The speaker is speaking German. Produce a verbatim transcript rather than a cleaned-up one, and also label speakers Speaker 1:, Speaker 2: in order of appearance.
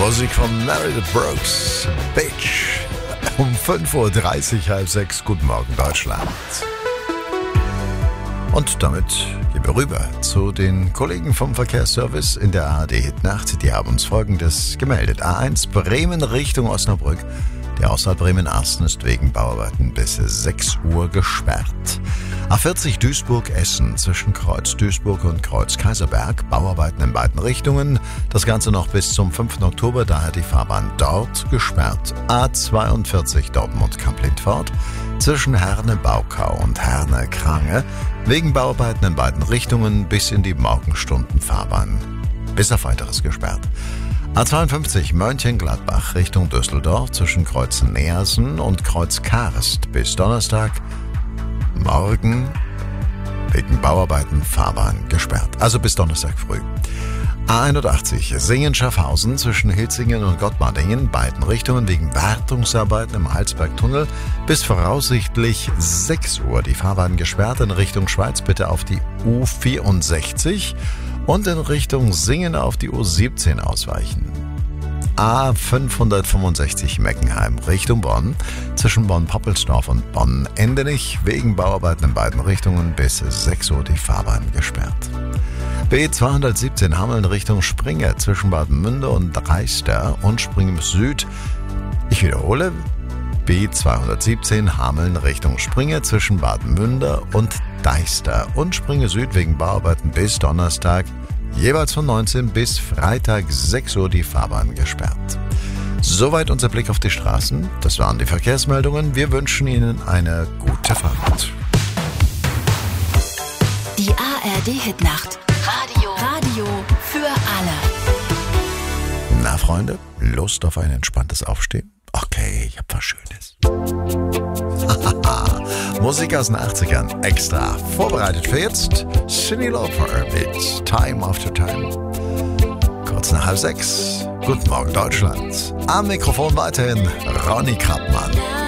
Speaker 1: Musik von Meredith Brooks, Bitch. Um fünf Uhr dreißig, halb sechs. Guten Morgen, Deutschland. Und damit gehen wir rüber zu den Kollegen vom Verkehrsservice in der A R D Hitnacht. Die haben uns Folgendes gemeldet. A eins Bremen Richtung Osnabrück. Die Ausfahrt Bremen-Arsten ist wegen Bauarbeiten bis sechs Uhr gesperrt. A vierzig Duisburg-Essen zwischen Kreuz Duisburg und Kreuz Kaiserberg. Bauarbeiten in beiden Richtungen. Das Ganze noch bis zum fünften Oktober, daher die Fahrbahn dort gesperrt. A zweiundvierzig Dortmund-Kamp-Lindfort zwischen Herne-Baukau und Herne-Krange. Wegen Bauarbeiten in beiden Richtungen bis in die Morgenstunden Fahrbahn bis auf weiteres gesperrt. A zweiundfünfzig Mönchengladbach Richtung Düsseldorf zwischen Kreuz Neersen und Kreuz Karst bis Donnerstag morgen wegen Bauarbeiten Fahrbahn gesperrt. Also bis Donnerstag früh. A einundachtzig Singen-Schaffhausen zwischen Hilzingen und Gottmardingen, beiden Richtungen wegen Wartungsarbeiten im Halsbergtunnel bis voraussichtlich sechs Uhr. Die Fahrbahn gesperrt in Richtung Schweiz bitte auf die U vierundsechzig und in Richtung Singen auf die U siebzehn ausweichen. A fünfhundertfünfundsechzig Meckenheim Richtung Bonn zwischen Bonn-Poppelsdorf und Bonn-Endenich wegen Bauarbeiten in beiden Richtungen bis sechs Uhr die Fahrbahn gesperrt. B zweihundertsiebzehn Hameln Richtung Springe zwischen Bad-Münde und Dreister und Springe Süd. Ich wiederhole, B zweihundertsiebzehn Hameln Richtung Springe zwischen Bad-Münde und Deister und Springe Süd wegen Bauarbeiten bis Donnerstag jeweils von neunzehn bis Freitag sechs Uhr die Fahrbahn gesperrt. Soweit unser Blick auf die Straßen. Das waren die Verkehrsmeldungen. Wir wünschen Ihnen eine gute Fahrt.
Speaker 2: Die A R D-Hitnacht. Radio. Radio für alle.
Speaker 1: Na, Freunde, Lust auf ein entspanntes Aufstehen? Okay, ich hab was Schönes. Musik aus den achtzigern, extra vorbereitet für jetzt. Cyndi Lauper mit Time After Time. Kurz nach halb sechs. Guten Morgen, Deutschland. Am Mikrofon weiterhin Ronny Krappmann.